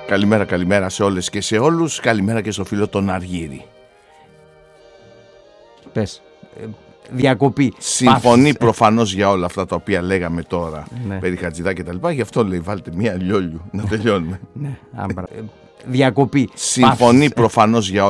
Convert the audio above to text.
Καλημέρα σε όλες και σε όλους. Καλημέρα και στο φίλο τον Αργύρη. Πες, διακοπή. Συμφωνεί προφανώς για όλα αυτά τα οποία λέγαμε τώρα, ναι, περί Χατζηδά και τα λοιπά. Γι' αυτό λέει βάλτε μία λιόλιου να τελειώνουμε. Ναι, διακοπή. Συμφωνεί προφανώς για όλα.